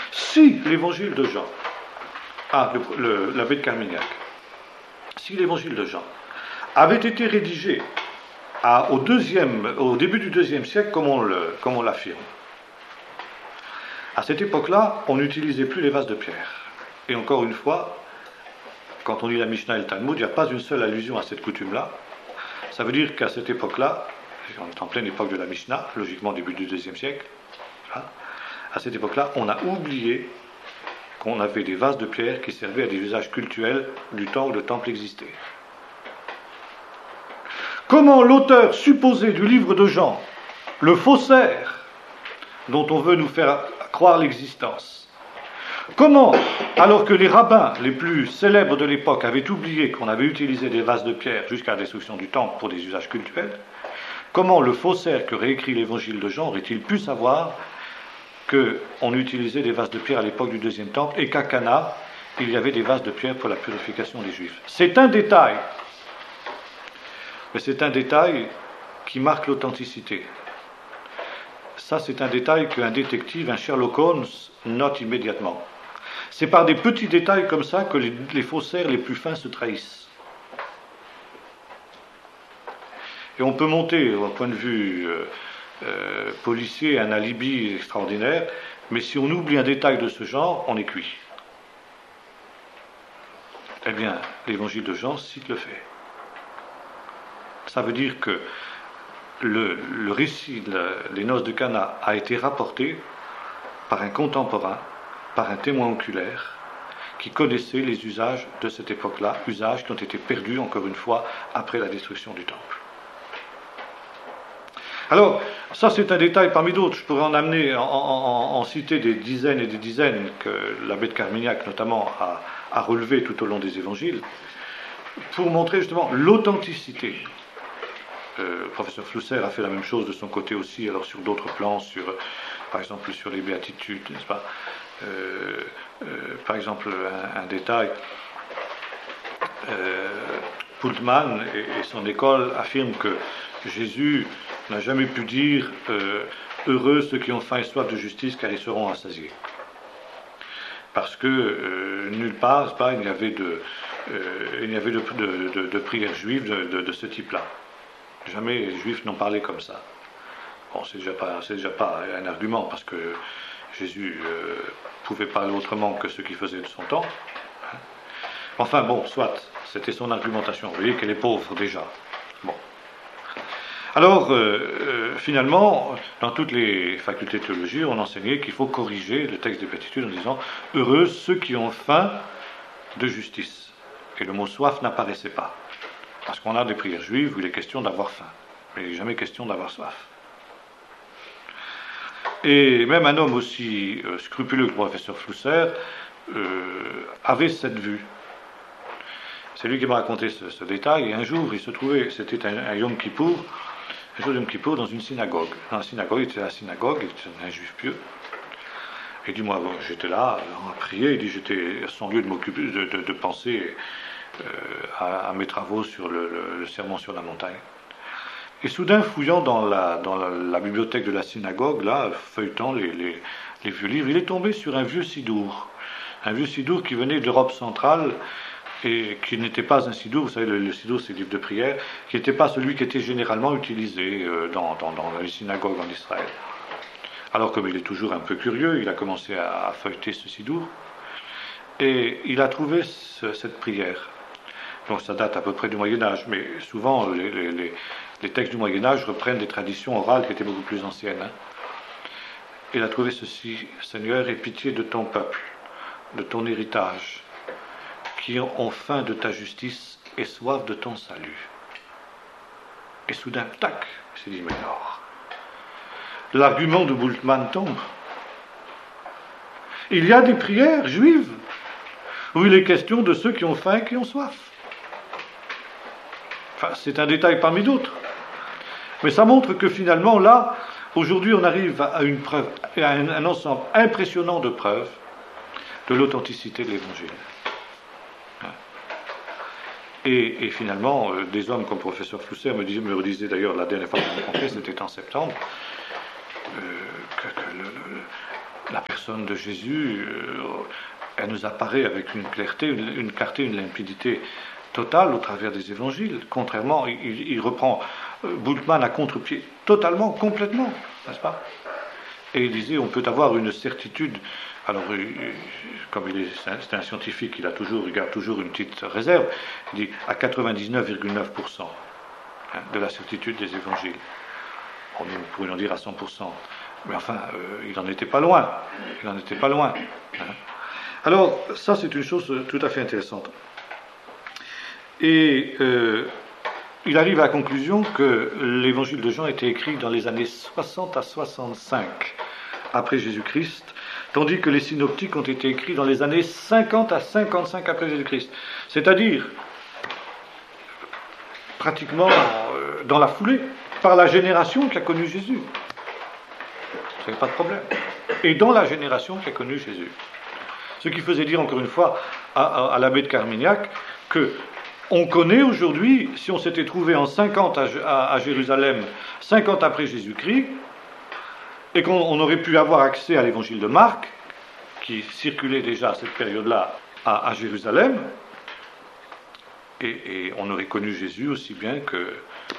Si l'évangile de Jean, l'abbé de Carmignac, si l'évangile de Jean avait été rédigé au début du IIe siècle, comme on l'affirme, à cette époque-là, on n'utilisait plus les vases de pierre. Et encore une fois, quand on lit la Mishnah et le Talmud, il n'y a pas une seule allusion à cette coutume-là. Ça veut dire qu'à cette époque-là, on est en pleine époque de la Mishnah, logiquement début du IIe siècle, à cette époque-là, on a oublié qu'on avait des vases de pierre qui servaient à des usages cultuels du temps où le temple existait. Comment l'auteur supposé du livre de Jean, le faussaire dont on veut nous faire croire l'existence, comment, alors que les rabbins les plus célèbres de l'époque avaient oublié qu'on avait utilisé des vases de pierre jusqu'à la destruction du temple pour des usages cultuels, comment le faussaire que réécrit l'évangile de Jean aurait-il pu savoir qu'on utilisait des vases de pierre à l'époque du deuxième temple et qu'à Cana, il y avait des vases de pierre pour la purification des Juifs? C'est un détail, mais c'est un détail qui marque l'authenticité. Ça, c'est un détail qu'un détective, un Sherlock Holmes, note immédiatement. C'est par des petits détails comme ça que les faussaires les plus fins se trahissent. Et on peut monter, au point de vue policier, un alibi extraordinaire, mais si on oublie un détail de ce genre, on est cuit. Eh bien, l'évangile de Jean cite le fait. Ça veut dire que le récit des noces de Cana a été rapporté par un contemporain, par un témoin oculaire, qui connaissait les usages de cette époque-là, usages qui ont été perdus, encore une fois, après la destruction du temple. Alors, ça c'est un détail parmi d'autres, je pourrais en citer des dizaines et des dizaines que l'abbé de Carmignac notamment a relevé tout au long des évangiles, pour montrer justement l'authenticité. Le professeur Flusser a fait la même chose de son côté aussi, alors sur d'autres plans, par exemple sur les béatitudes, n'est-ce pas? Par exemple, un détail, Pultman et son école affirment que Jésus n'a jamais pu dire heureux ceux qui ont faim et soif de justice car ils seront rassasiés. Parce que nulle part, il n'y avait de prière juive de ce type-là. Jamais les Juifs n'ont parlé comme ça. Bon, c'est déjà pas un argument, parce que Jésus pouvait parler autrement que ce qu'il faisait de son temps. Enfin bon, soit, c'était son argumentation. Vous voyez qu'elle est pauvre déjà. Bon. Alors, finalement, dans toutes les facultés de théologie, on enseignait qu'il faut corriger le texte des Béatitudes en disant « Heureux ceux qui ont faim de justice ». Et le mot « soif » n'apparaissait pas. Parce qu'on a des prières juives où il est question d'avoir faim, mais il n'est jamais question d'avoir soif. Et même un homme aussi scrupuleux que le professeur Flusser avait cette vue. C'est lui qui m'a raconté ce détail, et un jour, il se trouvait, c'était un Yom Kippour, un jour de Yom Kippour dans une synagogue. Dans la synagogue, il était à la synagogue, il était un juif pieux. Et dis-moi, bon, j'étais là, à prier, il dit, j'étais à son lieu de m'occuper, de penser à mes travaux sur le sermon sur la montagne. Et soudain, fouillant dans la bibliothèque de la synagogue, là, feuilletant les vieux livres, il est tombé sur un vieux sidour qui venait d'Europe centrale et qui n'était pas un sidour, vous savez, le sidour c'est le livre de prière, qui n'était pas celui qui était généralement utilisé dans les synagogues en Israël. Alors comme il est toujours un peu curieux, il a commencé à feuilleter ce sidour et il a trouvé cette prière. Donc ça date à peu près du Moyen-Âge, mais souvent les textes du Moyen-Âge reprennent des traditions orales qui étaient beaucoup plus anciennes. Il a trouvé ceci: Seigneur, aie pitié de ton peuple, de ton héritage, qui ont faim de ta justice et soif de ton salut. Et soudain, tac, il s'est dit, mais alors, l'argument de Bultmann tombe. Il y a des prières juives où il est question de ceux qui ont faim et qui ont soif. Enfin, c'est un détail parmi d'autres. Mais ça montre que finalement, là, aujourd'hui, on arrive à une preuve, à un ensemble impressionnant de preuves de l'authenticité de l'Évangile. Et finalement, des hommes comme le professeur Flusser me redisait d'ailleurs la dernière fois que je me rencontrais, c'était en septembre, la personne de Jésus, elle nous apparaît avec une clarté, une limpidité totale au travers des évangiles. Contrairement, il reprend Bultmann à contre-pied, totalement, complètement, n'est-ce pas? Et il disait, on peut avoir une certitude, alors comme c'est un scientifique, il garde toujours une petite réserve, il dit à 99,9% de la certitude des évangiles. On pourrait en dire à 100%. Mais enfin, il n'en était pas loin. Il n'en était pas loin. Alors, ça, c'est une chose tout à fait intéressante. Et il arrive à la conclusion que l'évangile de Jean a été écrit dans les années 60 à 65 après Jésus-Christ, tandis que les synoptiques ont été écrits dans les années 50 à 55 après Jésus-Christ. C'est-à-dire, pratiquement dans la foulée, par la génération qui a connu Jésus. Ça n'est pas de problème. Et dans la génération qui a connu Jésus. Ce qui faisait dire, encore une fois, à l'abbé de Carmignac, que on connaît aujourd'hui, si on s'était trouvé en 50 à Jérusalem, 50 après Jésus-Christ, et qu'on aurait pu avoir accès à l'évangile de Marc, qui circulait déjà à cette période-là à Jérusalem, et on aurait connu Jésus aussi bien que...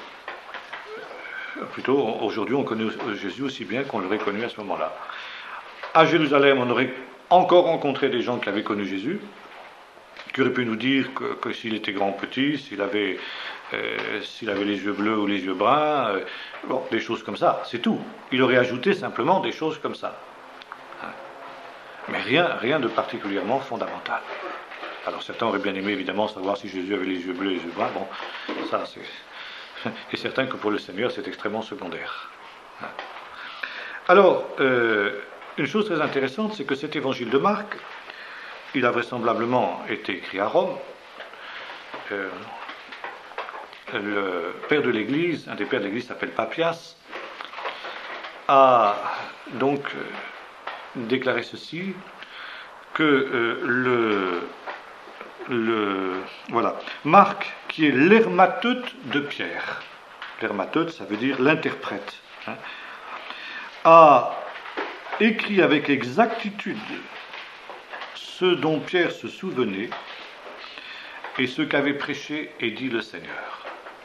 Plutôt, aujourd'hui, on connaît Jésus aussi bien qu'on l'aurait connu à ce moment-là. À Jérusalem, on aurait encore rencontré des gens qui avaient connu Jésus, qui auraient pu nous dire que s'il était grand ou petit, s'il avait les yeux bleus ou les yeux bruns, bon, des choses comme ça, c'est tout. Il aurait ajouté simplement des choses comme ça. Mais rien de particulièrement fondamental. Alors certains auraient bien aimé évidemment savoir si Jésus avait les yeux bleus et les yeux bruns. Bon, ça c'est... Et certain que pour le Seigneur c'est extrêmement secondaire. Alors, une chose très intéressante, c'est que cet évangile de Marc, il a vraisemblablement été écrit à Rome. Le père de l'Église, un des pères de l'Église s'appelle Papias, a donc déclaré ceci, que voilà, Marc, qui est l'hermateute de Pierre, l'hermateute, ça veut dire l'interprète, a écrit avec exactitude ce dont Pierre se souvenait et ce qu'avait prêché et dit le Seigneur.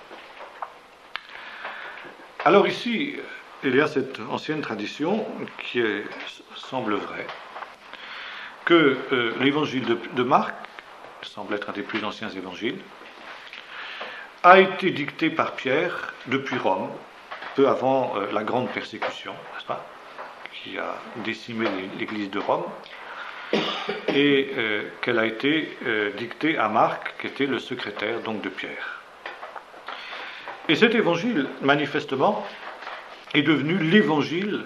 Alors ici, il y a cette ancienne tradition qui semble vraie, que l'évangile de Marc, qui semble être un des plus anciens évangiles, a été dicté par Pierre depuis Rome, peu avant la grande persécution, n'est-ce pas, qui a décimé l'église de Rome, et qu'elle a été dictée à Marc, qui était le secrétaire donc de Pierre. Et cet évangile, manifestement, est devenu l'évangile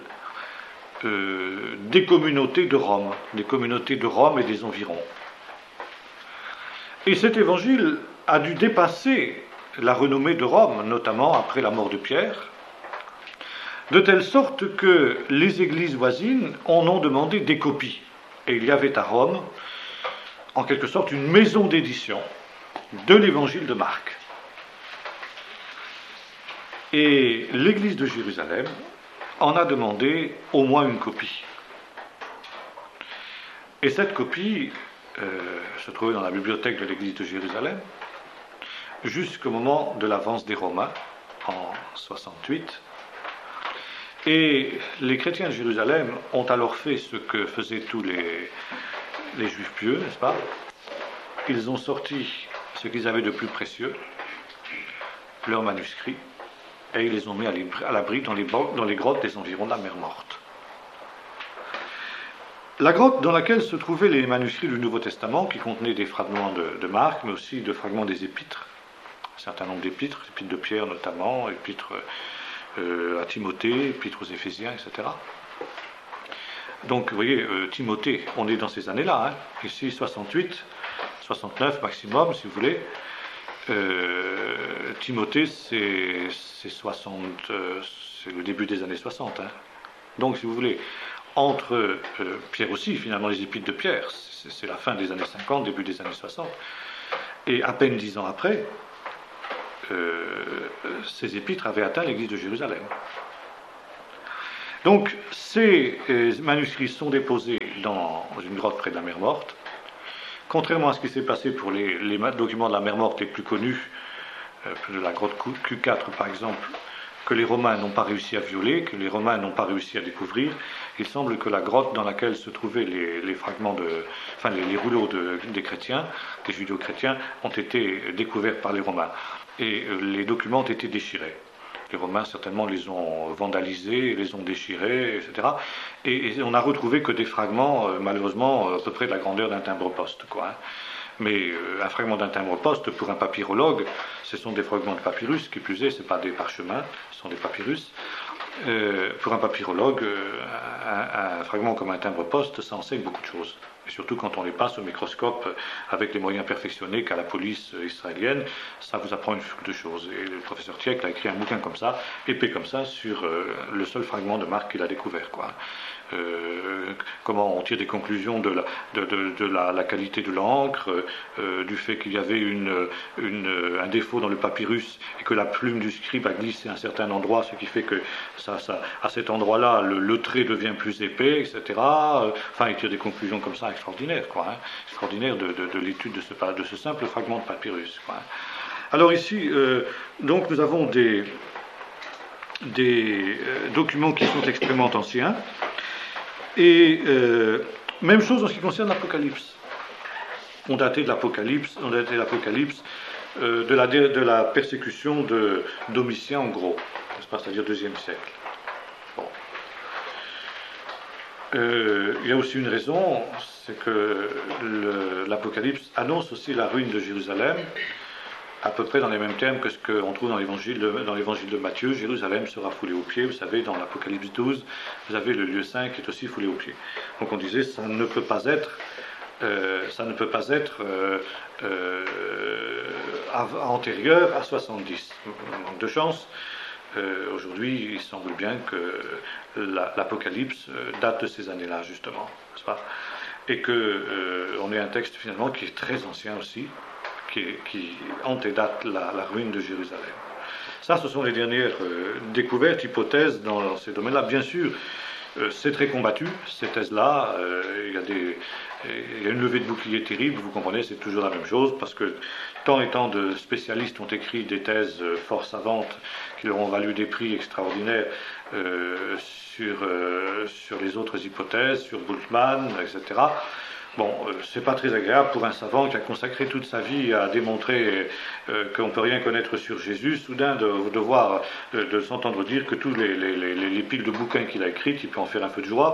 des communautés de Rome et des environs. Et cet évangile a dû dépasser la renommée de Rome, notamment après la mort de Pierre, de telle sorte que les églises voisines en ont demandé des copies. Et il y avait à Rome, en quelque sorte, une maison d'édition de l'évangile de Marc. Et l'église de Jérusalem en a demandé au moins une copie. Et cette copie se trouvait dans la bibliothèque de l'église de Jérusalem jusqu'au moment de l'avance des Romains en 68. Et les chrétiens de Jérusalem ont alors fait ce que faisaient tous les juifs pieux, n'est-ce pas? Ils ont sorti ce qu'ils avaient de plus précieux, leurs manuscrits, et ils les ont mis à l'abri dans les grottes des environs de la mer Morte. La grotte dans laquelle se trouvaient les manuscrits du Nouveau Testament, qui contenaient des fragments de Marc, mais aussi de fragments des épîtres, un certain nombre d'épîtres, l'épître de Pierre notamment, épîtres à Timothée, épîtres aux Éphésiens, etc. Donc, vous voyez, Timothée, on est dans ces années-là, hein, ici 68, 69 maximum, si vous voulez. Timothée, c'est le début des années 60. Hein. Donc, si vous voulez, entre Pierre aussi, finalement, les épîtres de Pierre, c'est la fin des années 50, début des années 60. Et à peine 10 ans après, ces épîtres avaient atteint l'église de Jérusalem. Donc, ces manuscrits sont déposés dans une grotte près de la mer Morte. Contrairement à ce qui s'est passé pour les documents de la mer Morte les plus connus, de la grotte Q4 par exemple, que les Romains n'ont pas réussi à violer, que les Romains n'ont pas réussi à découvrir, il semble que la grotte dans laquelle se trouvaient les fragments les rouleaux des chrétiens, des judéo-chrétiens, ont été découverts par les Romains. Et les documents ont été déchirés. Les Romains, certainement, les ont vandalisés, les ont déchirés, etc. Et on n'a retrouvé que des fragments, malheureusement, à peu près de la grandeur d'un timbre-poste, quoi. Mais un fragment d'un timbre-poste, pour un papyrologue, ce sont des fragments de papyrus, qui plus est, ce pas des parchemins, ce sont des papyrus. Pour un papyrologue, un fragment comme un timbre-poste, ça enseigne beaucoup de choses. Et surtout quand on les passe au microscope avec les moyens perfectionnés qu'a la police israélienne, ça vous apprend une foule de choses. Et le professeur Tieck a écrit un bouquin comme ça, épais comme ça, sur le seul fragment de marque qu'il a découvert, quoi. Comment on tire des conclusions de la qualité de l'encre, du fait qu'il y avait un défaut dans le papyrus et que la plume du scribe a glissé à un certain endroit, ce qui fait que à cet endroit-là, le trait devient plus épais, etc. Enfin, il tire des conclusions comme ça extraordinaires, quoi, hein, extraordinaires de l'étude de ce simple fragment de papyrus, quoi, hein. Alors ici, donc nous avons des documents qui sont extrêmement anciens. Et même chose en ce qui concerne l'Apocalypse. On datait l'Apocalypse de la persécution de Domitien, en gros, c'est-à-dire 2e siècle. Bon. Il y a aussi une raison, c'est que l'Apocalypse annonce aussi la ruine de Jérusalem, à peu près dans les mêmes termes que ce qu'on trouve dans l'évangile de Matthieu. Jérusalem sera foulée aux pieds. Vous savez, dans l'Apocalypse 12, vous avez le lieu saint qui est aussi foulé aux pieds. Donc on disait, ça ne peut pas être antérieur à 70. Manque de chance. Aujourd'hui, il semble bien que l'Apocalypse date de ces années-là, justement, n'est-ce pas ? Et qu'on ait un texte finalement qui est très ancien aussi, qui antedate la ruine de Jérusalem. Ça, ce sont les dernières découvertes, hypothèses dans ces domaines-là. Bien sûr, c'est très combattu, ces thèses-là. Il y a une levée de bouclier terrible, vous comprenez, c'est toujours la même chose, parce que tant et tant de spécialistes ont écrit des thèses fort savantes qui leur ont valu des prix extraordinaires sur les autres hypothèses, sur Bultmann, etc. Bon, c'est pas très agréable pour un savant qui a consacré toute sa vie à démontrer qu'on ne peut rien connaître sur Jésus, soudain de s'entendre dire que tous les piles de bouquins qu'il a écrites, il peut en faire un feu de joie.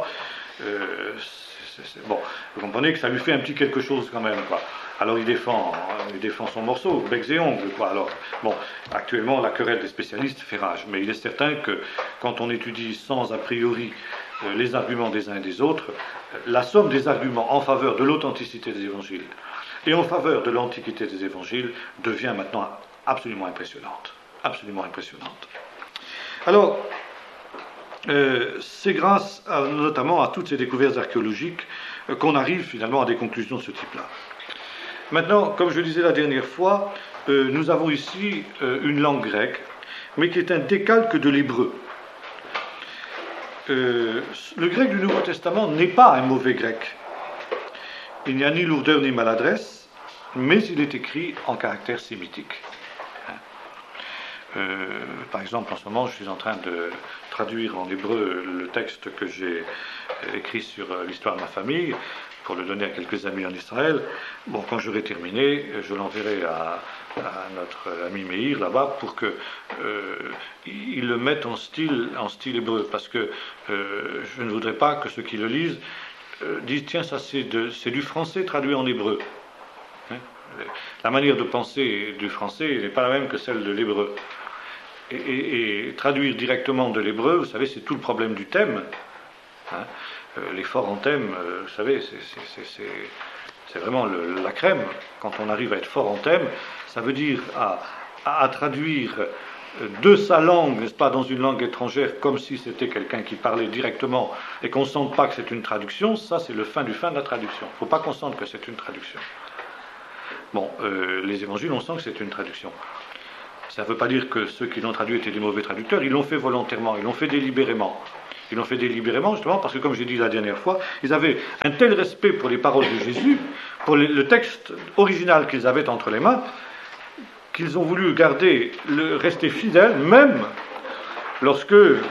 Bon, vous comprenez que ça lui fait un petit quelque chose quand même, quoi. Alors il défend son morceau, becs et ongles, quoi. Alors, bon, actuellement, la querelle des spécialistes fait rage, mais il est certain que quand on étudie sans a priori les arguments des uns et des autres, la somme des arguments en faveur de l'authenticité des évangiles et en faveur de l'antiquité des évangiles devient maintenant absolument impressionnante. Absolument impressionnante. Alors, c'est grâce notamment à toutes ces découvertes archéologiques qu'on arrive finalement à des conclusions de ce type-là. Maintenant, comme je le disais la dernière fois, nous avons ici une langue grecque, mais qui est un décalque de l'hébreu. Le grec du Nouveau Testament n'est pas un mauvais grec. Il n'y a ni lourdeur ni maladresse, mais il est écrit en caractère sémitique. Par exemple, en ce moment, je suis en train de traduire en hébreu le texte que j'ai écrit sur l'histoire de ma famille, pour le donner à quelques amis en Israël. Bon, quand j'aurai terminé, je l'enverrai à notre ami Meir là-bas pour qu'il le mette en style hébreu, parce que je ne voudrais pas que ceux qui le lisent disent tiens, ça c'est du français traduit en hébreu. Hein, la manière de penser du français n'est pas la même que celle de l'hébreu. Et traduire directement de l'hébreu, vous savez, c'est tout le problème du thème. Hein, les forts en thème, vous savez, c'est vraiment la crème. Quand on arrive à être fort en thème, ça veut dire à traduire de sa langue, n'est-ce pas, dans une langue étrangère, comme si c'était quelqu'un qui parlait directement et qu'on ne sente pas que c'est une traduction. Ça, c'est le fin du fin de la traduction. Il ne faut pas qu'on sente que c'est une traduction. Bon, les évangiles, on sent que c'est une traduction. Ça ne veut pas dire que ceux qui l'ont traduit étaient des mauvais traducteurs. Ils l'ont fait volontairement, ils l'ont fait délibérément. Ils l'ont fait délibérément, justement, parce que, comme j'ai dit la dernière fois, ils avaient un tel respect pour les paroles de Jésus, pour le texte original qu'ils avaient entre les mains, qu'ils ont voulu rester fidèles, même lorsque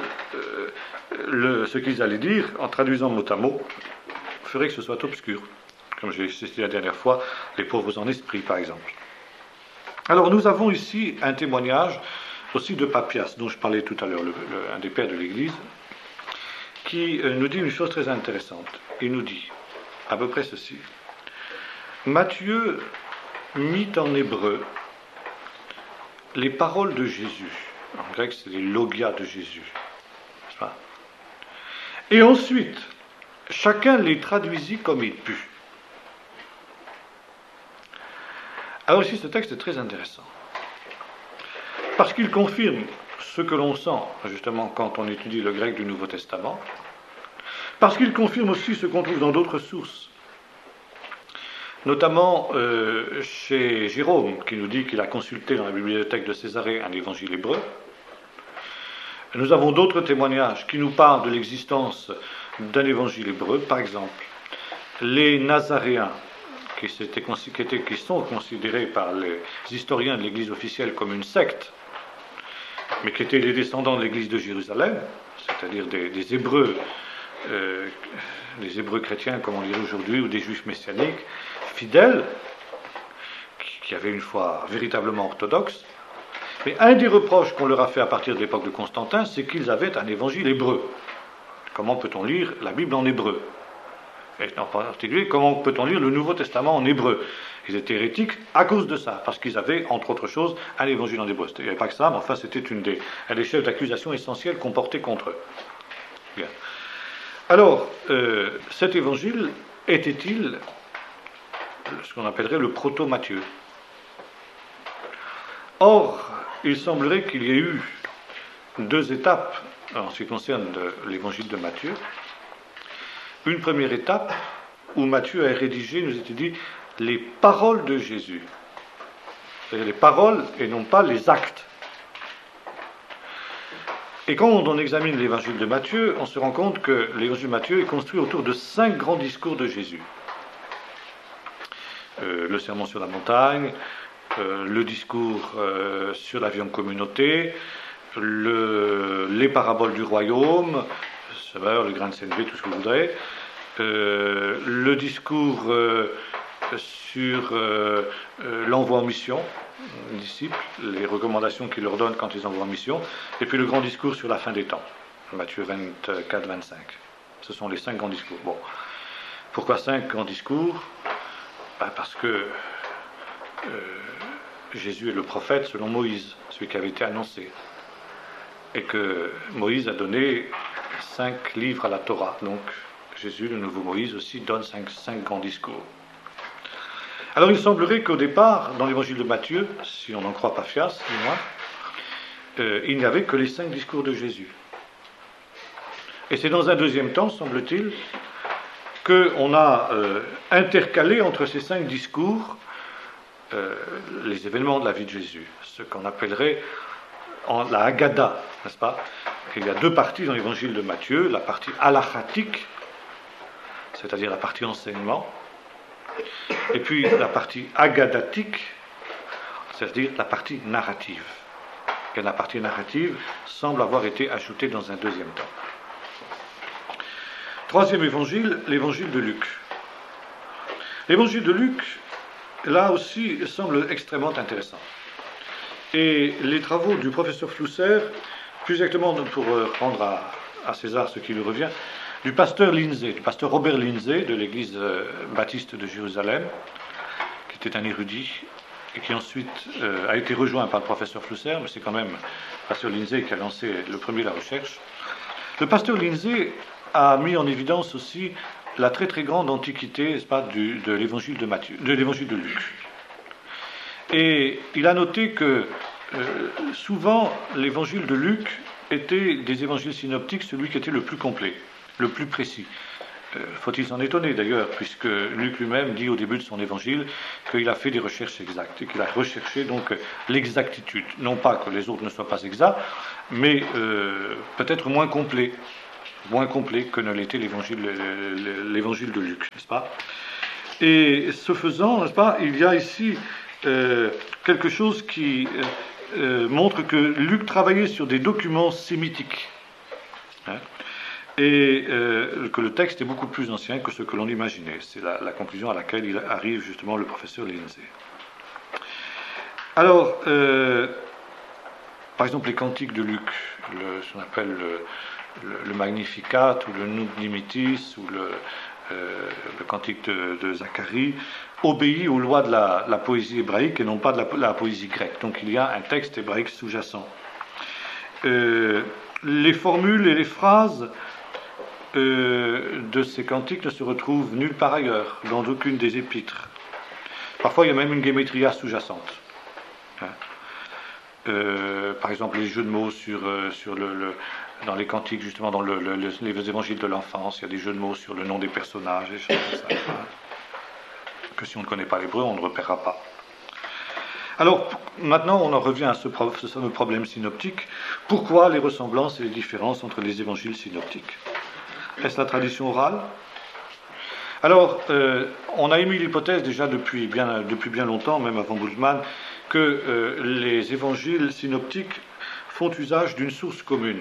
ce qu'ils allaient dire, en traduisant mot à mot, ferait que ce soit obscur. Comme j'ai cité la dernière fois, les pauvres en esprit, par exemple. Alors, nous avons ici un témoignage aussi de Papias, dont je parlais tout à l'heure, un des pères de l'Église, qui nous dit une chose très intéressante. Il nous dit à peu près ceci. Matthieu mit en hébreu les paroles de Jésus. En grec, c'est les logia de Jésus. N'est-ce pas? Et ensuite, chacun les traduisit comme il put. Alors ici, ce texte est très intéressant. Parce qu'il confirme ce que l'on sent, justement, quand on étudie le grec du Nouveau Testament. Parce qu'il confirme aussi ce qu'on trouve dans d'autres sources. Notamment chez Jérôme, qui nous dit qu'il a consulté dans la bibliothèque de Césarée un évangile hébreu. Nous avons d'autres témoignages qui nous parlent de l'existence d'un évangile hébreu. Par exemple, les Nazaréens, qui sont considérés par les historiens de l'Église officielle comme une secte, mais qui étaient les descendants de l'Église de Jérusalem, c'est-à-dire des Hébreux, des Hébreux chrétiens, comme on dirait aujourd'hui, ou des Juifs messianiques, fidèles, qui avaient une foi véritablement orthodoxe. Mais un des reproches qu'on leur a fait à partir de l'époque de Constantin, c'est qu'ils avaient un évangile hébreu. Comment peut-on lire la Bible en hébreu? Et en particulier, comment peut-on lire le Nouveau Testament en hébreu? Ils étaient hérétiques à cause de ça, parce qu'ils avaient, entre autres choses, un évangile en hébreu. Il n'y avait pas que ça, mais enfin, c'était un des chefs d'accusation essentiels qu'on portait contre eux. Bien. Alors, cet évangile était-il ce qu'on appellerait le proto-Matthieu? Or, il semblerait qu'il y ait eu deux étapes en ce qui concerne l'évangile de Matthieu. Une première étape où Matthieu a rédigé, nous était dit, les paroles de Jésus. C'est-à-dire les paroles et non pas les actes. Et quand on examine l'évangile de Matthieu, on se rend compte que l'évangile de Matthieu est construit autour de 5 grands discours de Jésus. Le sermon sur la montagne, le discours sur la vie en communauté, les paraboles du royaume, le grain de sénévé, tout ce que vous voudrez, le discours sur l'envoi en mission, les disciples, les recommandations qu'il leur donne quand ils envoient en mission, et puis le grand discours sur la fin des temps, Matthieu 24-25. Ce sont les 5 grands discours. Bon. Pourquoi 5 grands discours? Parce que Jésus est le prophète selon Moïse, celui qui avait été annoncé. Et que Moïse a donné 5 livres à la Torah. Donc Jésus, le nouveau Moïse aussi, donne 5 grands discours. Alors il semblerait qu'au départ, dans l'évangile de Matthieu, si on n'en croit pas Papias, du moins, il n'y avait que les 5 discours de Jésus. Et c'est dans un deuxième temps, semble-t-il, qu'on a intercalé entre ces 5 discours les événements de la vie de Jésus, ce qu'on appellerait la Haggadah, n'est-ce pas? Il y a 2 parties dans l'évangile de Matthieu, la partie halachatique, c'est-à-dire la partie enseignement, et puis la partie haggadatique, c'est-à-dire la partie narrative. Et la partie narrative semble avoir été ajoutée dans un deuxième temps. Troisième évangile, l'évangile de Luc. L'évangile de Luc, là aussi, semble extrêmement intéressant. Et les travaux du professeur Flusser, plus exactement pour rendre à César ce qui lui revient, du pasteur Robert Lindsay de l'église baptiste de Jérusalem, qui était un érudit et qui ensuite a été rejoint par le professeur Flusser, mais c'est quand même le pasteur Lindsay qui a lancé le premier la recherche. Le pasteur Lindsay a mis en évidence aussi la très très grande antiquité, n'est-ce pas, de l'évangile de l'évangile de Luc. Et il a noté que souvent l'évangile de Luc était des évangiles synoptiques celui qui était le plus complet, le plus précis. Faut-il s'en étonner d'ailleurs, puisque Luc lui-même dit au début de son évangile qu'il a fait des recherches exactes et qu'il a recherché donc l'exactitude. Non pas que les autres ne soient pas exacts, mais peut-être moins complets. moins complet que ne l'était l'évangile de Luc, n'est-ce pas? Et ce faisant, n'est-ce pas, il y a ici quelque chose qui montre que Luc travaillait sur des documents sémitiques, hein, et que le texte est beaucoup plus ancien que ce que l'on imaginait. C'est la conclusion à laquelle il arrive justement le professeur Lindsay. Alors, par exemple, les cantiques de Luc, ce qu'on appelle le Magnificat ou le Nunc Dimittis ou le cantique de Zacharie, obéit aux lois de la poésie hébraïque et non pas de la poésie grecque. Donc il y a un texte hébraïque sous-jacent. Les formules et les phrases de ces cantiques ne se retrouvent nulle part ailleurs, dans aucune des épîtres. Parfois il y a même une gématria sous-jacente. Par exemple, les jeux de mots dans les cantiques, justement, dans les évangiles de l'enfance, il y a des jeux de mots sur le nom des personnages, des choses comme ça, que si on ne connaît pas l'hébreu, on ne repérera pas. Alors, maintenant, on en revient à ce fameux problème synoptique. Pourquoi les ressemblances et les différences entre les évangiles synoptiques? Est-ce la tradition orale? Alors, on a émis l'hypothèse déjà depuis bien longtemps, même avant Bultmann, que les évangiles synoptiques font usage d'une source commune.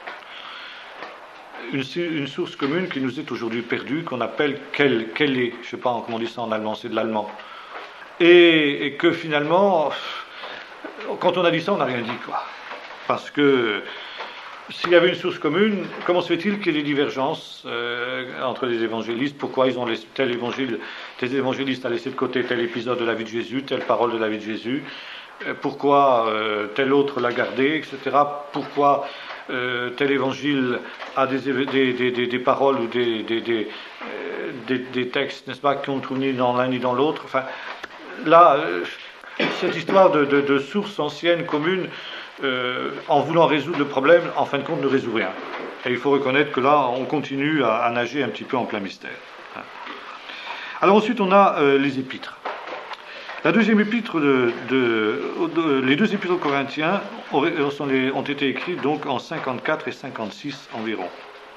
Une source commune qui nous est aujourd'hui perdue, qu'on appelle quelle est, je ne sais pas comment on dit ça en allemand, c'est de l'allemand. Et que finalement, quand on a dit ça, on n'a rien dit, quoi. Parce que s'il y avait une source commune, comment se fait-il qu'il y ait des divergences entre les évangélistes? Pourquoi ils ont tel évangéliste a laissé de côté tel épisode de la vie de Jésus, telle parole de la vie de Jésus? Pourquoi tel autre l'a gardé, etc. Pourquoi tel évangile a des paroles ou des textes, n'est-ce pas, qu'on ne trouve ni dans l'un ni dans l'autre? Enfin, là, cette histoire de sources anciennes, communes, en voulant résoudre le problème, en fin de compte, ne résout rien. Et il faut reconnaître que là, on continue à nager un petit peu en plein mystère. Alors ensuite, on a les épîtres. La deuxième épître les deux épîtres aux Corinthiens ont été écrits donc en 54 et 56 environ.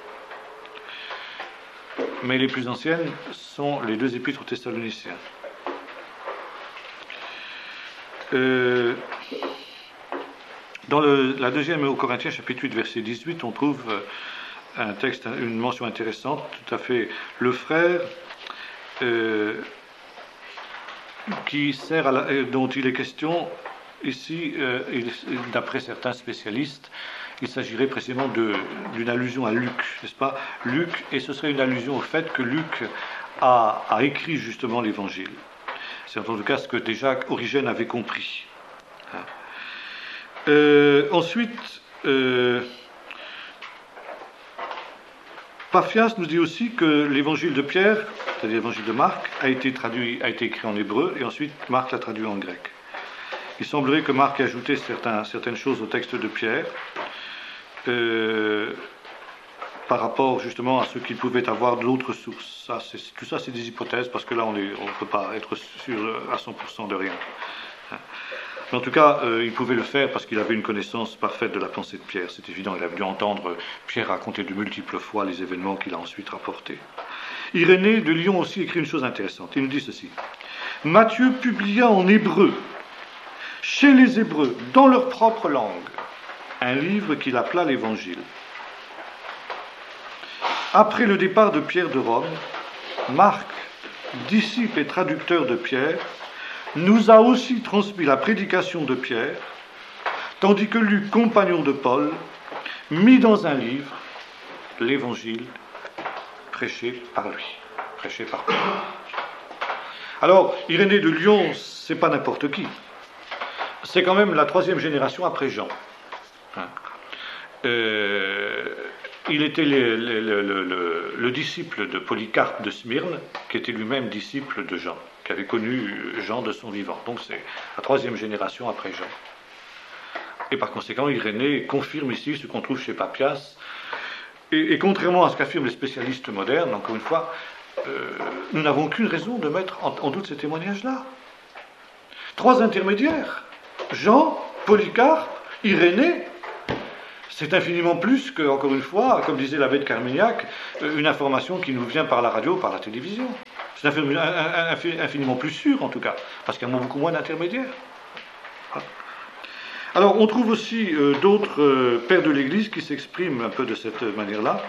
Mais les plus anciennes sont les deux épîtres aux Thessaloniciens. Dans la deuxième aux Corinthiens, chapitre 8, verset 18, on trouve un texte, une mention intéressante, tout à fait. Le frère dont il est question ici, d'après certains spécialistes, il s'agirait précisément d'une allusion à Luc, n'est-ce pas? Luc, et ce serait une allusion au fait que Luc a écrit justement l'Évangile. C'est en tout cas ce que déjà Origène avait compris. Ensuite, Paphias nous dit aussi que l'évangile de Pierre, c'est-à-dire l'évangile de Marc, a été écrit en hébreu, et ensuite Marc l'a traduit en grec. Il semblerait que Marc ait ajouté certaines choses au texte de Pierre, par rapport justement à ce qu'il pouvait avoir de l'autre source. Tout ça, c'est des hypothèses, parce que là, on ne peut pas être sûr à 100% de rien. Mais en tout cas, il pouvait le faire parce qu'il avait une connaissance parfaite de la pensée de Pierre. C'est évident, il avait dû entendre Pierre raconter de multiples fois les événements qu'il a ensuite rapportés. Irénée de Lyon aussi écrit une chose intéressante. Il nous dit ceci. Matthieu publia en hébreu, chez les Hébreux, dans leur propre langue, un livre qu'il appela l'Évangile. Après le départ de Pierre de Rome, Marc, disciple et traducteur de Pierre, nous a aussi transmis la prédication de Pierre, tandis que Luc, compagnon de Paul, mit dans un livre l'Évangile prêché par lui, prêché par Paul. Alors, Irénée de Lyon, c'est pas n'importe qui. C'est quand même la 3e génération après Jean. Il était le disciple de Polycarpe de Smyrne, qui était lui-même disciple de Jean, qui avait connu Jean de son vivant. Donc c'est la 3e génération après Jean. Et par conséquent, Irénée confirme ici ce qu'on trouve chez Papias. Et contrairement à ce qu'affirment les spécialistes modernes, encore une fois, nous n'avons aucune raison de mettre en doute ces témoignages-là. 3 intermédiaires, Jean, Polycarpe, Irénée, C'est infiniment plus que, encore une fois, comme disait l'abbé de Carmignac, une information qui nous vient par la radio, par la télévision. C'est infiniment plus sûr, en tout cas, parce qu'il y a beaucoup moins d'intermédiaires. Voilà. Alors, on trouve aussi d'autres pères de l'Église qui s'expriment un peu de cette manière-là.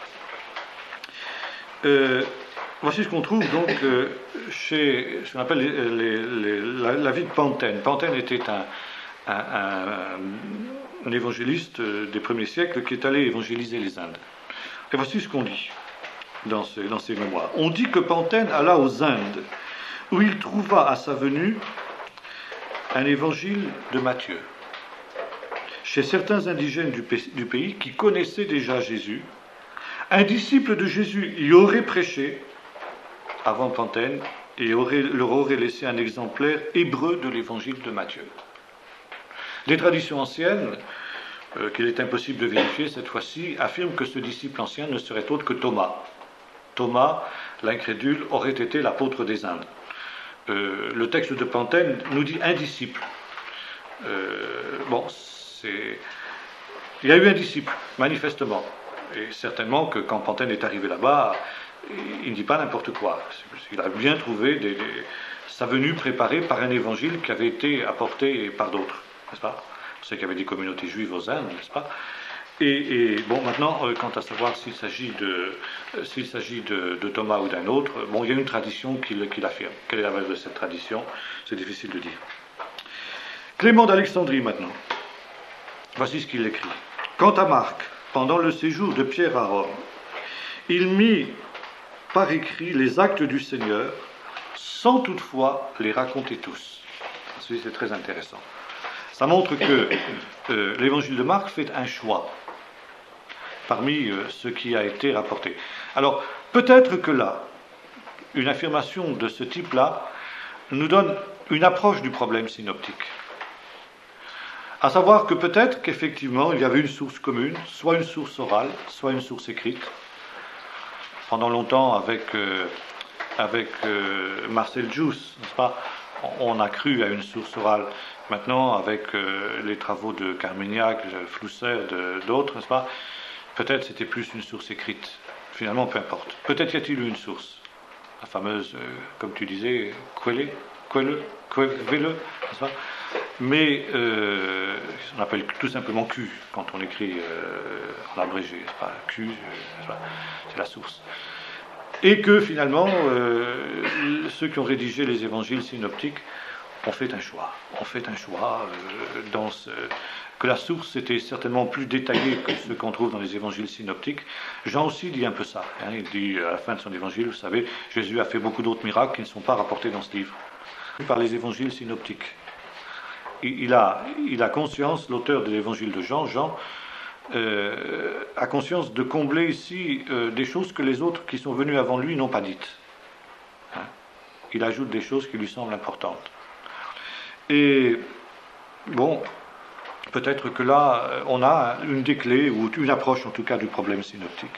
Voici ce qu'on trouve donc chez ce qu'on appelle la vie de Pantène. Pantène était un évangéliste des premiers siècles qui est allé évangéliser les Indes. Et voici ce qu'on dit dans ses mémoires. On dit que Pantène alla aux Indes, où il trouva à sa venue un évangile de Matthieu. Chez certains indigènes du pays qui connaissaient déjà Jésus, un disciple de Jésus y aurait prêché avant Pantène et leur aurait laissé un exemplaire hébreu de l'évangile de Matthieu. Les traditions anciennes, qu'il est impossible de vérifier cette fois-ci, affirment que ce disciple ancien ne serait autre que Thomas. Thomas, l'incrédule, aurait été l'apôtre des Indes. Le texte de Pantène nous dit un disciple. Il y a eu un disciple, manifestement. Et certainement que quand Pantène est arrivé là-bas, il ne dit pas n'importe quoi. Il a bien trouvé sa venue préparée par un évangile qui avait été apporté par d'autres, n'est-ce pas? Vous savez qu'il y avait des communautés juives aux Indes, n'est-ce pas? Et bon, maintenant, quant à savoir s'il s'agit de Thomas ou d'un autre, bon, il y a une tradition qui l'affirme. Quelle est la base de cette tradition? C'est difficile de dire. Clément d'Alexandrie, maintenant. Voici ce qu'il écrit. Quant à Marc, pendant le séjour de Pierre à Rome, il mit par écrit les actes du Seigneur, sans toutefois les raconter tous. Ceci, c'est très intéressant. Ça montre que l'évangile de Marc fait un choix parmi ce qui a été rapporté. Alors, peut-être que là, une affirmation de ce type-là nous donne une approche du problème synoptique. À savoir que peut-être qu'effectivement, il y avait une source commune, soit une source orale, soit une source écrite. Pendant longtemps, avec Marcel Jousse, n'est-ce pas, on a cru à une source orale. Maintenant, avec les travaux de Carmignac, Flousser, d'autres, n'est-ce pas, peut-être c'était plus une source écrite. Finalement, peu importe. Peut-être y a-t-il eu une source. La fameuse, comme tu disais, Quelle, n'est-ce pas? Mais on appelle tout simplement Q quand on écrit en abrégé, n'est-ce pas? Q, c'est la source. Et que finalement, ceux qui ont rédigé les évangiles synoptiques ont fait un choix. Que la source était certainement plus détaillée que ce qu'on trouve dans les évangiles synoptiques. Jean aussi dit un peu ça. Il dit à la fin de son évangile, vous savez, Jésus a fait beaucoup d'autres miracles qui ne sont pas rapportés dans ce livre. Par les évangiles synoptiques. Il a conscience, l'auteur de l'évangile de Jean, a conscience de combler ici des choses que les autres qui sont venus avant lui n'ont pas dites. Il ajoute des choses qui lui semblent importantes. Et bon, peut-être que là, on a une des clés, ou une approche en tout cas du problème synoptique.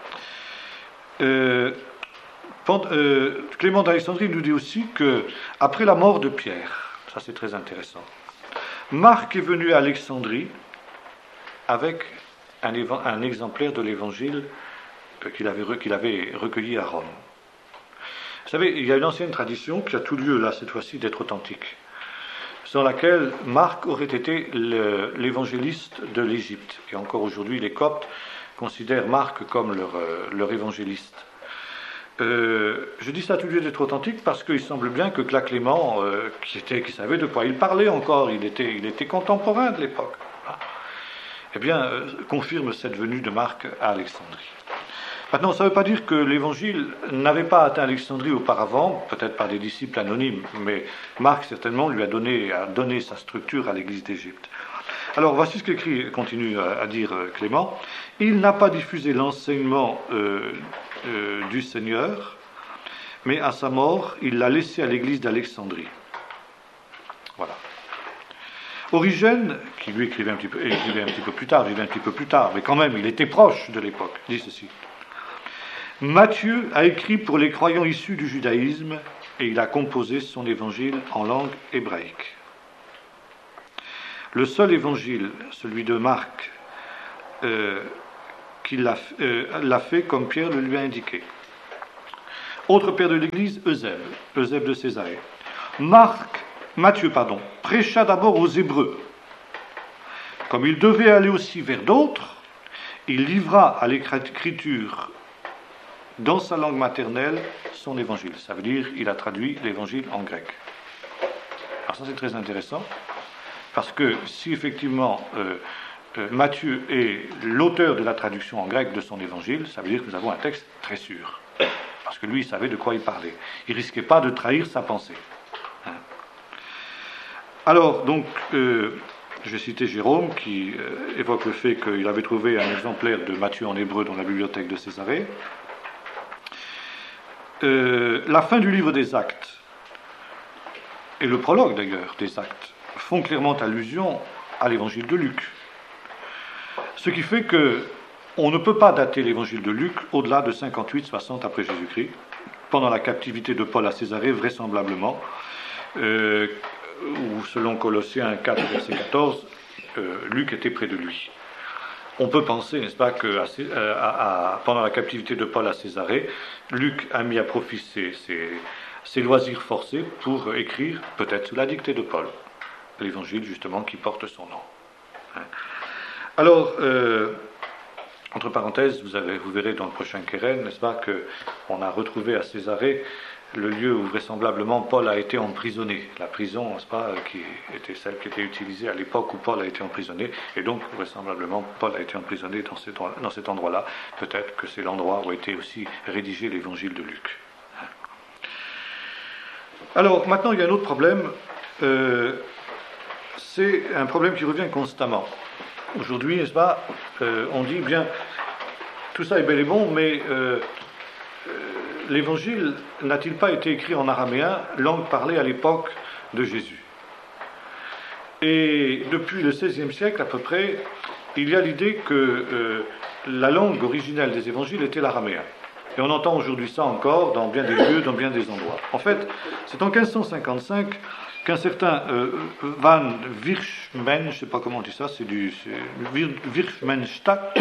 Clément d'Alexandrie nous dit aussi que, après la mort de Pierre, ça c'est très intéressant, Marc est venu à Alexandrie avec un exemplaire de l'évangile qu'il avait recueilli à Rome. Vous savez, il y a une ancienne tradition qui a tout lieu là cette fois-ci d'être authentique, selon laquelle Marc aurait été l'évangéliste de l'Égypte. Et encore aujourd'hui, les Coptes considèrent Marc comme leur évangéliste. Je dis ça à tout lieu d'être authentique parce qu'il semble bien que Clément, qui savait de quoi il parlait encore, il était contemporain de l'époque, eh bien, confirme cette venue de Marc à Alexandrie. Maintenant, ça ne veut pas dire que l'évangile n'avait pas atteint Alexandrie auparavant, peut-être par des disciples anonymes, mais Marc certainement lui a donné sa structure à l'église d'Égypte. Alors, voici ce continue à dire Clément. Il n'a pas diffusé l'enseignement du Seigneur, mais à sa mort, il l'a laissé à l'église d'Alexandrie. Voilà. Origène, qui lui écrivait un petit peu plus tard, mais quand même, il était proche de l'époque, dit ceci. Matthieu a écrit pour les croyants issus du judaïsme et il a composé son évangile en langue hébraïque. Le seul évangile, celui de Marc, qu'il l'a fait comme Pierre le lui a indiqué. Autre père de l'Église, Eusèbe de Césarée. Matthieu, prêcha d'abord aux Hébreux. Comme il devait aller aussi vers d'autres, il livra à l'écriture dans sa langue maternelle son évangile. Ça veut dire il a traduit l'évangile en grec. Alors ça c'est très intéressant, parce que si effectivement Matthieu est l'auteur de la traduction en grec de son évangile, ça veut dire que nous avons un texte très sûr. Parce que lui, il savait de quoi il parlait. Il ne risquait pas de trahir sa pensée. Alors, donc, je vais citer Jérôme, qui évoque le fait qu'il avait trouvé un exemplaire de Matthieu en hébreu dans la bibliothèque de Césarée. La fin du livre des Actes, et le prologue d'ailleurs des Actes, font clairement allusion à l'évangile de Luc. Ce qui fait que on ne peut pas dater l'évangile de Luc au-delà de 58-60 après Jésus-Christ, pendant la captivité de Paul à Césarée, vraisemblablement, ou selon Colossiens 4, verset 14, Luc était près de lui. On peut penser, n'est-ce pas, que pendant la captivité de Paul à Césarée, Luc a mis à profit ses loisirs forcés pour écrire, peut-être sous la dictée de Paul, l'évangile justement qui porte son nom. Alors, entre parenthèses, vous verrez dans le prochain Keren, n'est-ce pas, qu'on a retrouvé à Césarée le lieu où vraisemblablement Paul a été emprisonné. La prison, n'est-ce pas, qui était celle qui était utilisée à l'époque où Paul a été emprisonné, et donc vraisemblablement Paul a été emprisonné dans cet endroit-là. Peut-être que c'est l'endroit où a été aussi rédigé l'évangile de Luc. Alors, maintenant, il y a un autre problème. C'est un problème qui revient constamment. Aujourd'hui, n'est-ce pas, on dit, bien, tout ça est bel et bon, mais l'évangile n'a-t-il pas été écrit en araméen, langue parlée à l'époque de Jésus? Et depuis le XVIe siècle à peu près, il y a l'idée que la langue originelle des évangiles était l'araméen. Et on entend aujourd'hui ça encore dans bien des lieux, dans bien des endroits. En fait, c'est en 1555 qu'un certain Van Wirchmen, je ne sais pas comment on dit ça, c'est Wirchmenstadt,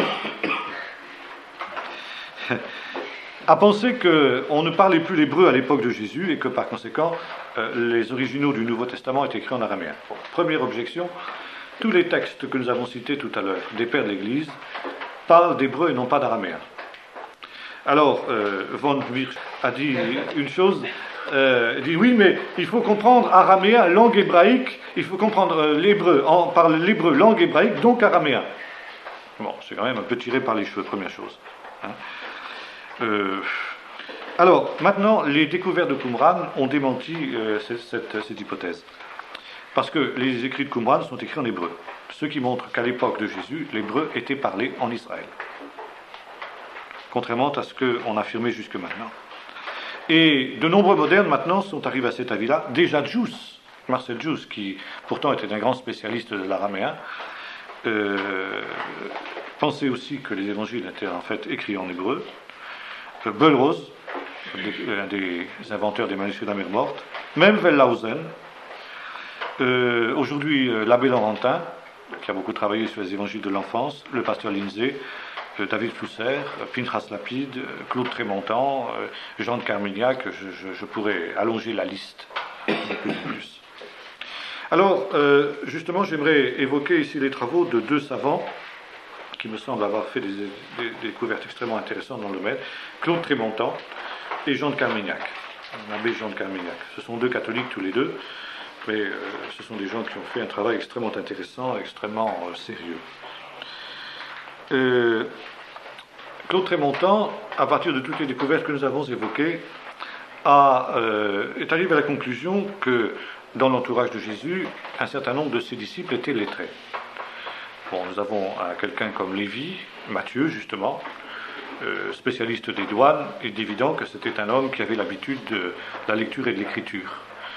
a pensé qu'on ne parlait plus l'hébreu à l'époque de Jésus et que par conséquent, les originaux du Nouveau Testament étaient écrits en araméen. Bon, première objection, tous les textes que nous avons cités tout à l'heure, des pères de l'Église, parlent d'hébreu et non pas d'araméen. Alors, Von Wirch a dit une chose, il dit oui, mais il faut comprendre araméen, langue hébraïque, il faut comprendre l'hébreu, on parle l'hébreu, langue hébraïque, donc araméen. Bon, c'est quand même un peu tiré par les cheveux, première chose. Alors, maintenant, les découvertes de Qumran ont démenti cette hypothèse. Parce que les écrits de Qumran sont écrits en hébreu. Ce qui montre qu'à l'époque de Jésus, l'hébreu était parlé en Israël. Contrairement à ce qu'on affirmait jusque maintenant. Et de nombreux modernes maintenant sont arrivés à cet avis-là. Déjà Djous, Marcel Djous, qui pourtant était un grand spécialiste de l'araméen, pensait aussi que les évangiles étaient en fait écrits en hébreu. Bellrose, un des inventeurs des manuscrits de la mer morte, même Wellhausen, aujourd'hui l'abbé Laurentin, qui a beaucoup travaillé sur les évangiles de l'enfance, le pasteur Lindsay, David Flusser, Pinchas Lapide, Claude Trémontant, Jean de Carmignac, je pourrais allonger la liste de plus en plus. Alors, justement, j'aimerais évoquer ici les travaux de deux savants qui me semblent avoir fait des découvertes extrêmement intéressantes dans le domaine, Claude Trémontant et Jean de Carmignac, l'abbé Jean de Carmignac. Ce sont deux catholiques tous les deux, mais ce sont des gens qui ont fait un travail extrêmement intéressant, extrêmement sérieux. Claude Trémontant, à partir de toutes les découvertes que nous avons évoquées, est arrivé à la conclusion que dans l'entourage de Jésus, un certain nombre de ses disciples étaient lettrés. Bon, nous avons quelqu'un comme Lévi, Matthieu justement, spécialiste des douanes. Il est évident que c'était un homme qui avait l'habitude de la lecture et de l'écriture.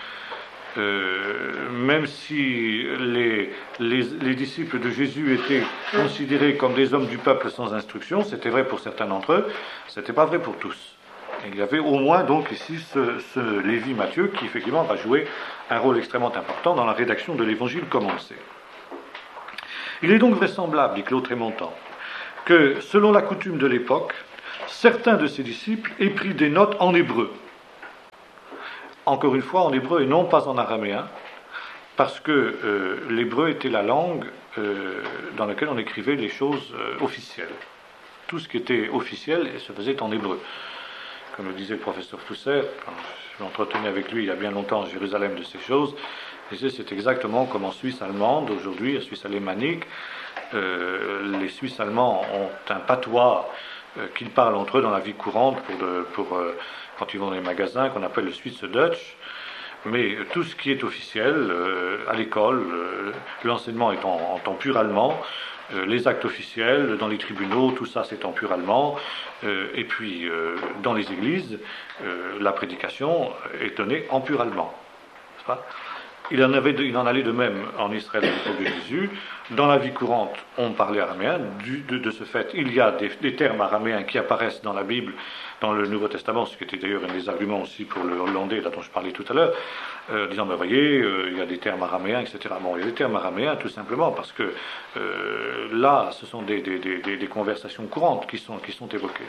Même si les disciples de Jésus étaient considérés comme des hommes du peuple sans instruction, c'était vrai pour certains d'entre eux, c'était pas vrai pour tous. Et il y avait au moins donc ici ce Lévi Matthieu qui effectivement va jouer un rôle extrêmement important dans la rédaction de l'évangile comme on le sait. Il est donc vraisemblable, dit Claude Trémontant, que, selon la coutume de l'époque, certains de ses disciples aient pris des notes en hébreu. Encore une fois, en hébreu et non pas en araméen, parce que l'hébreu était la langue dans laquelle on écrivait les choses officielles. Tout ce qui était officiel se faisait en hébreu. Comme le disait le professeur Flusser, quand je m'entretenais avec lui il y a bien longtemps à Jérusalem de ces choses, il disait c'est exactement comme en Suisse allemande, aujourd'hui, en Suisse alémanique, les Suisses allemands ont un patois qu'ils parlent entre eux dans la vie courante quand ils vont dans les magasins, qu'on appelle le Swiss Dutch. Mais tout ce qui est officiel, à l'école, l'enseignement est en pur allemand, les actes officiels, dans les tribunaux, tout ça c'est en pur allemand, et puis dans les églises, la prédication est donnée en pur allemand. C'est pas ? Il en allait de même en Israël à l'époque de Jésus. Dans la vie courante, on parlait araméen. De ce fait, il y a des termes araméens qui apparaissent dans la Bible, dans le Nouveau Testament, ce qui était d'ailleurs un des arguments aussi pour le hollandais, là dont je parlais tout à l'heure, disant, ben voyez, il y a des termes araméens, etc. Bon, il y a des termes araméens tout simplement parce que là, ce sont des conversations courantes qui sont évoquées.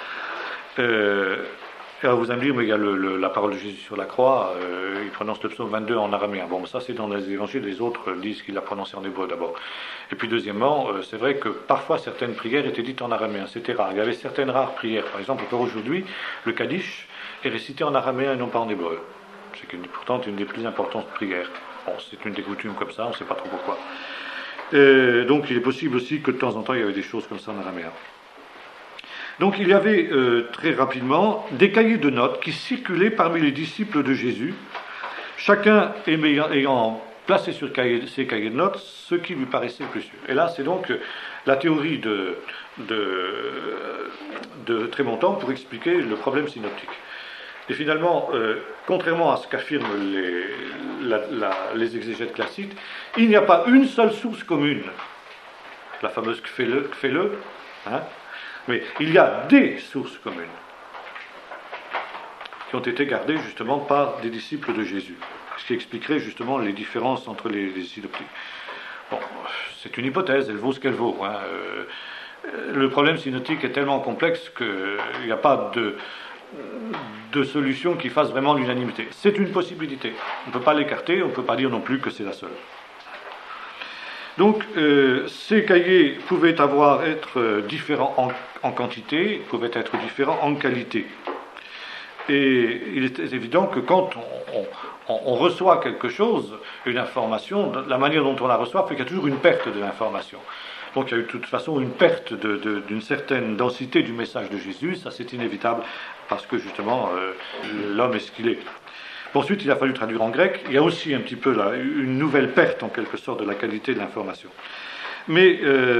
Alors vous allez me dire, mais il y a la parole de Jésus sur la croix, il prononce le psaume 22 en araméen. Bon, ça c'est dans les évangiles, les autres disent qu'il l'a prononcé en hébreu d'abord. Et puis deuxièmement, c'est vrai que parfois certaines prières étaient dites en araméen, c'était rare. Il y avait certaines rares prières, par exemple encore aujourd'hui, le Kaddish est récité en araméen et non pas en hébreu. C'est pourtant une des plus importantes prières. Bon, c'est une des coutumes comme ça, on ne sait pas trop pourquoi. Donc il est possible aussi que de temps en temps il y avait des choses comme ça en araméen. Donc il y avait très rapidement des cahiers de notes qui circulaient parmi les disciples de Jésus, chacun ayant placé sur ces cahiers de notes ce qui lui paraissait le plus sûr. Et là c'est donc la théorie de Trémontant pour expliquer le synoptique. Et finalement, contrairement à ce qu'affirment les exégètes classiques, il n'y a pas une seule source commune, la fameuse Kfele, hein, mais il y a des sources communes qui ont été gardées justement par des disciples de Jésus, ce qui expliquerait justement les différences entre les synoptiques. Bon, c'est une hypothèse, elle vaut ce qu'elle vaut. Hein. Le problème synoptique est tellement complexe qu'il n'y a pas de solution qui fasse vraiment l'unanimité. C'est une possibilité. On ne peut pas l'écarter, on ne peut pas dire non plus que c'est la seule. Donc, ces cahiers pouvaient être différents en quantité, pouvaient être différents en qualité. Et il est évident que quand on reçoit quelque chose, une information, la manière dont on la reçoit fait qu'il y a toujours une perte de l'information. Donc il y a eu de toute façon une perte d'une certaine densité du message de Jésus, ça c'est inévitable, parce que justement, l'homme est ce qu'il est. Ensuite, il a fallu traduire en grec. Il y a aussi un petit peu là, une nouvelle perte, en quelque sorte, de la qualité de l'information. Mais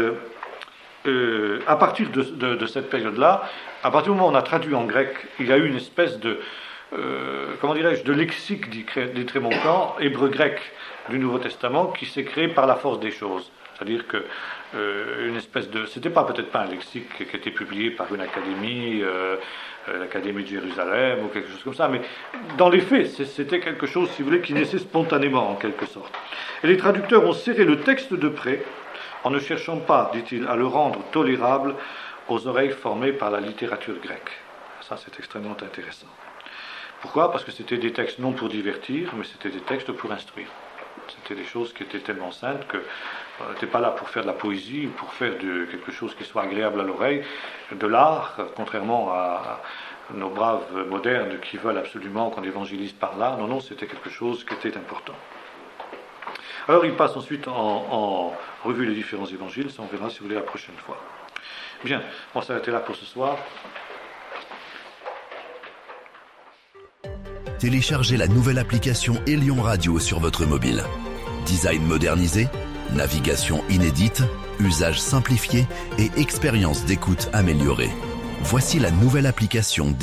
à partir de cette période-là, à partir du moment où on a traduit en grec, il y a eu une espèce de lexique dit Trémontant, hébreu-grec du Nouveau Testament, qui s'est créé par la force des choses. C'est-à-dire que une espèce de... C'était peut-être pas un lexique qui était publié par une académie, l'Académie de Jérusalem ou quelque chose comme ça, mais dans les faits, c'était quelque chose, si vous voulez, qui naissait spontanément en quelque sorte. Et les traducteurs ont serré le texte de près, en ne cherchant pas, dit-il, à le rendre tolérable aux oreilles formées par la littérature grecque. Ça, c'est extrêmement intéressant. Pourquoi ? Parce que c'était des textes non pour divertir, mais c'était des textes pour instruire. C'était des choses qui étaient tellement saintes que on n'était pas là pour faire de la poésie ou pour faire quelque chose qui soit agréable à l'oreille, de l'art, contrairement à nos braves modernes qui veulent absolument qu'on évangélise par l'art. Non, c'était quelque chose qui était important. Alors il passe ensuite en revue les différents évangiles, ça on verra si vous voulez la prochaine fois. Bien, on va s'arrêter là pour ce soir. Téléchargez la nouvelle application Elion Radio sur votre mobile. Design modernisé, navigation inédite, usage simplifié et expérience d'écoute améliorée. Voici la nouvelle application